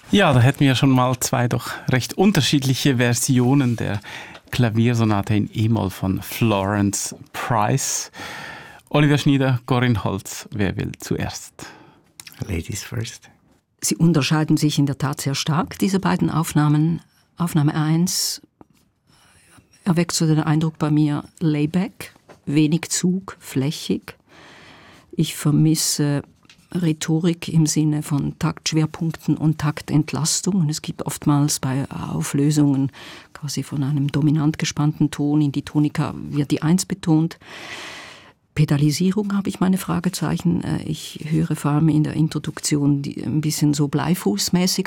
Ja, da hätten wir ja schon mal zwei doch recht unterschiedliche Versionen der Klaviersonate in E-Moll von Florence Price. Oliver Schnieder, Corinne Holz, wer will zuerst? Ladies first. Sie unterscheiden sich in der Tat sehr stark, diese beiden Aufnahmen. Aufnahme 1 erweckt so den Eindruck bei mir Layback, wenig Zug, flächig. Ich vermisse Rhetorik im Sinne von Taktschwerpunkten und Taktentlastung. Und es gibt oftmals bei Auflösungen quasi von einem dominant gespannten Ton in die Tonika wird die 1 betont. Pedalisierung habe ich meine Fragezeichen. Ich höre vor allem in der Introduktion ein bisschen so Bleifußmäßig